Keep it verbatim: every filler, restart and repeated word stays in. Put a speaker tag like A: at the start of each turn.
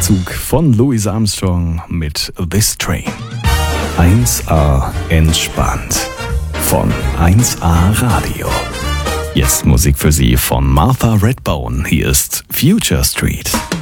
A: Zug von Louis Armstrong mit This Train. eins A entspannt von eins A Radio. Jetzt Musik für Sie von Martha Redbone. Hier ist Future Street.